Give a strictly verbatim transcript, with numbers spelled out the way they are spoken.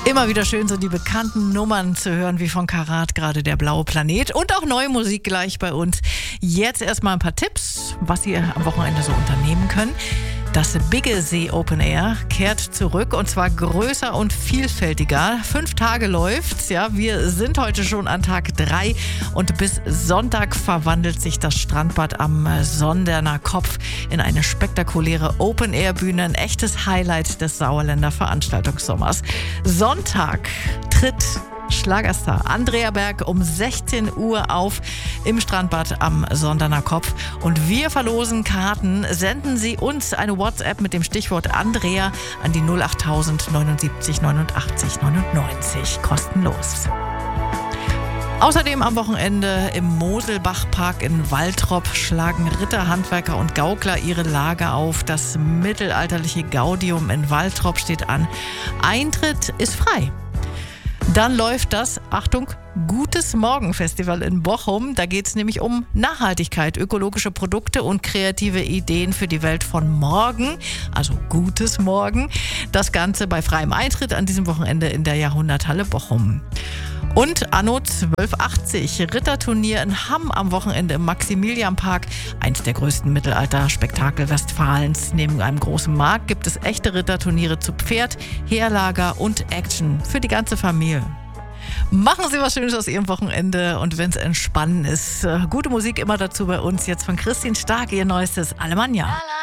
Immer wieder schön, so die bekannten Nummern zu hören, wie von Karat, gerade der blaue Planet. Und auch neue Musik gleich bei uns. Jetzt erstmal ein paar Tipps, was ihr am Wochenende so unternehmen könnt. Das Biggesee Open Air kehrt zurück und zwar größer und vielfältiger. Fünf Tage läuft's, ja. Wir sind heute schon an Tag drei und bis Sonntag verwandelt sich das Strandbad am Sonderner Kopf in eine spektakuläre Open Air Bühne. Ein echtes Highlight des Sauerländer Veranstaltungssommers. Sonntag tritt Schlagerstar Andrea Berg um sechzehn Uhr auf im Strandbad am Sonderner Kopf. Und wir verlosen Karten. Senden Sie uns eine WhatsApp mit dem Stichwort Andrea an die null achttausend neunundsiebzig neunundachtzig neunundneunzig. Kostenlos. Außerdem am Wochenende im Moselbachpark in Waltrop schlagen Ritter, Handwerker und Gaukler ihre Lager auf. Das mittelalterliche Gaudium in Waltrop steht an. Eintritt ist frei. Dann läuft das, Achtung, Gutes Morgen Festival in Bochum. Da geht es nämlich um Nachhaltigkeit, ökologische Produkte und kreative Ideen für die Welt von morgen. Also Gutes Morgen. Das Ganze bei freiem Eintritt an diesem Wochenende in der Jahrhunderthalle Bochum. Und Anno zwölf achtzig, Ritterturnier in Hamm am Wochenende im Maximilianpark. Eins der größten Mittelalter-Spektakel Westfalens. Neben einem großen Markt gibt es echte Ritterturniere zu Pferd, Heerlager und Action für die ganze Familie. Machen Sie was Schönes aus Ihrem Wochenende und wenn es entspannen ist, gute Musik immer dazu bei uns. Jetzt von Christine Stark, ihr neuestes Alemannia.